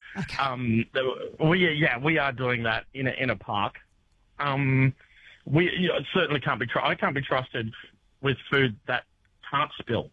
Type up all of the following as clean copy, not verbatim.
Okay. We are doing that in a park. Certainly can't be. I can't be trusted with food that can't spill.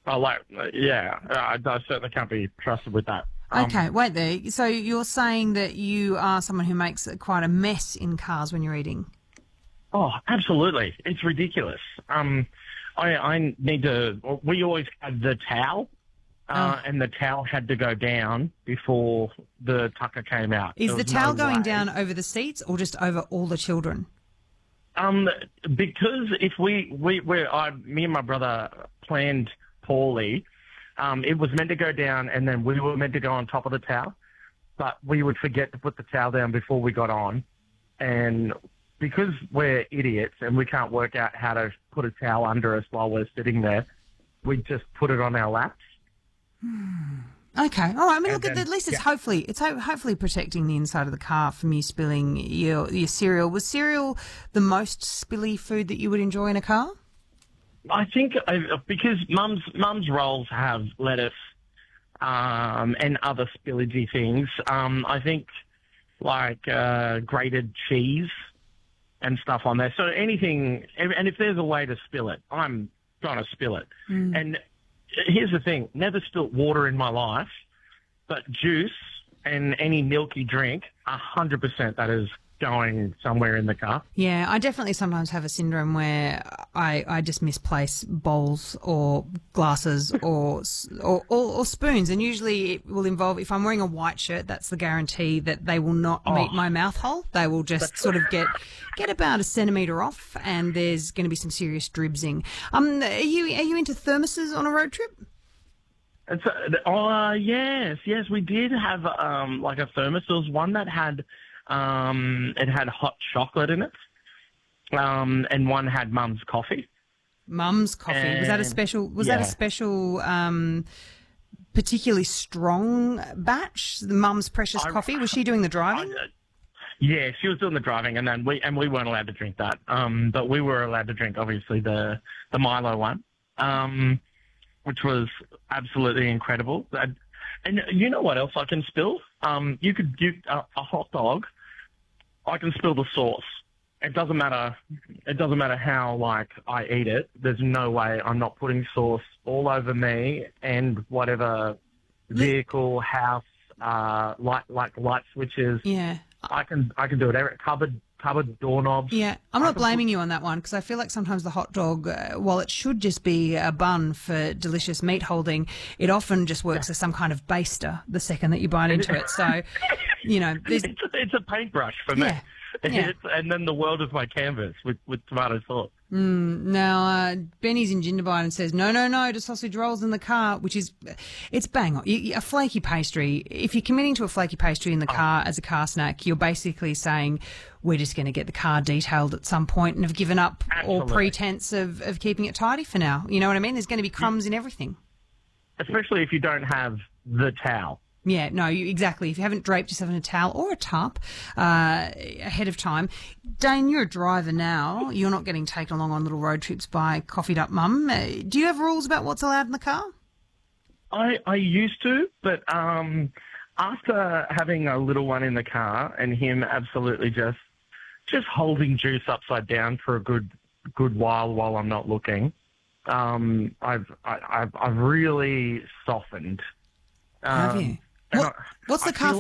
I certainly can't be trusted with that. Okay, wait there. So you're saying that you are someone who makes quite a mess in cars when you're eating? Oh, absolutely. It's ridiculous. I need to. We always had the towel, and the towel had to go down before the tucker came out. Is the towel going down over the seats or just over all the children? Because if me and my brother planned poorly, it was meant to go down and then we were meant to go on top of the towel, but we would forget to put the towel down before we got on. And because we're idiots and we can't work out how to put a towel under us while we're sitting there, we just put it on our laps. Okay, all right. I mean, look, at least it's hopefully protecting the inside of the car from you spilling your cereal. Was cereal the most spilly food that you would enjoy in a car? I think because Mum's rolls have lettuce and other spillagey things. I think like grated cheese and stuff on there. So anything, and if there's a way to spill it, I'm going to spill it. And here's the thing, never spilt water in my life, but juice and any milky drink, 100% that is going somewhere in the car. Yeah, I definitely sometimes have a syndrome where I just misplace bowls or glasses or spoons, and usually it will involve, if I'm wearing a white shirt, that's the guarantee that they will not meet my mouth hole. They will just sort of get about a centimetre off, and there's going to be some serious dribsing. Are you into thermoses on a road trip? Yes, we did have like a thermos. There was one that had it had hot chocolate in it, and one had Mum's coffee. Mum's coffee. Was that a special? That a special, particularly strong batch? The Mum's Precious Coffee. Was she doing the driving? Yeah, she was doing the driving, and then we weren't allowed to drink that. But we were allowed to drink, obviously, the Milo one, which was absolutely incredible. And you know what else I can spill? You could do a hot dog. I can spill the sauce. It doesn't matter. It doesn't matter how I eat it. There's no way I'm not putting sauce all over me and whatever vehicle, house, light switches. Yeah, I can do it. Cupboard doorknobs. Yeah, I'm not blaming you on that one, because I feel like sometimes the hot dog, while it should just be a bun for delicious meat holding, it often just works as some kind of baster the second that you bite into it. So, it's a paintbrush for me. Yeah. And then the world is my canvas with tomato sauce. Now, Benny's in Jindabyne and says, no to sausage rolls in the car, which is, it's bang on. A flaky pastry, if you're committing to a flaky pastry in the car as a car snack, you're basically saying, we're just going to get the car detailed at some point and have given up all pretense of keeping it tidy for now. You know what I mean? There's going to be crumbs in everything. Especially if you don't have the towel. Yeah, no, exactly. If you haven't draped yourself in a towel or a tarp ahead of time. Dane, you're a driver now. You're not getting taken along on little road trips by coffeeed up mum. Do you have rules about what's allowed in the car? I used to, but after having a little one in the car and him absolutely just holding juice upside down for a good while I'm not looking, I've really softened. Have you? What's the car